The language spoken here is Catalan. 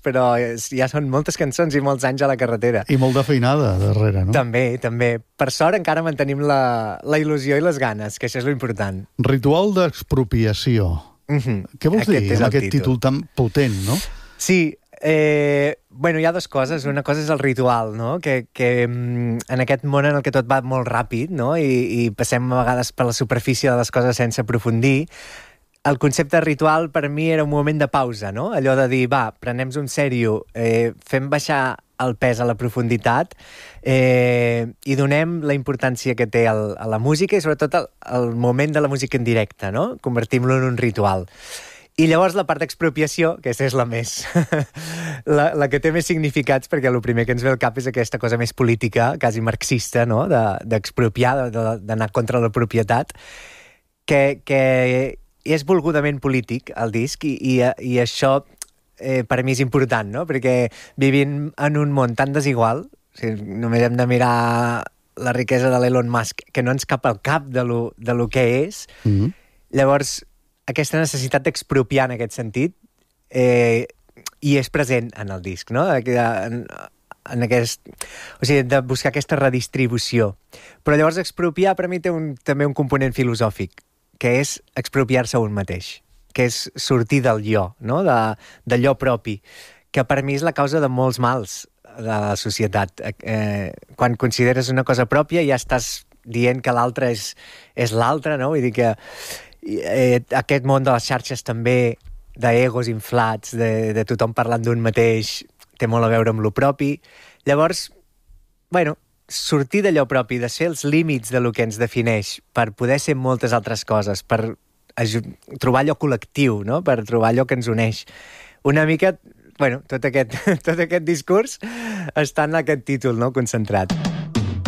però ja són moltes cançons i molts anys a la carretera. I molt de feinada darrere, no? També. Per sort encara mantenim la il·lusió i les ganes, que això és l'important. Ritual d'expropiació. Què vols dir amb aquest títol tan potent, no? Sí, hi ha dues coses. Una cosa és el ritual, no? Que en aquest món en el que tot va molt ràpid, no? I passem a vegades per la superfície de les coses sense aprofundir. El concepte ritual per mi era un moment de pausa, no? Allò de dir, prenem-nos en sèrio, fem baixar el pes a la profunditat i donem la importància que té a la música i sobretot el moment de la música en directe, no? Convertim-lo en un ritual. I llavors la part d'expropiació, que és la més... la que té més significats, perquè el primer que ens ve al cap és aquesta cosa més política, quasi marxista, no? D'expropiar, d'anar contra la propietat, que és volgudament polític, el disc, i això per mi és important, no? Perquè vivim en un món tan desigual, o sigui, només hem de mirar la riquesa de l'Elon Musk, que no ens cap al cap de lo que és. Llavors, aquesta necessitat d'expropiar en aquest sentit i és present en el disc, no? O sigui, de buscar aquesta redistribució. Però llavors expropiar per mi té també un component filosòfic, que és expropiar-se un mateix, que és sortir del jo, no? D'allò propi, que per mi és la causa de molts mals de la societat. Quan consideres una cosa pròpia ja estàs dient que l'altre és l'altre, no? Vull dir que aquest món de les xarxes també, d'egos inflats, de tothom parlant d'un mateix, té molt a veure amb lo propi. Llavors, sortir d'allò propi, de ser els límits de lo que ens defineix, per poder ser moltes altres coses, per trobar allò col·lectiu, no? Per trobar allò que ens uneix. Una mica, tot aquest discurs està en aquest títol, no? Concentrat.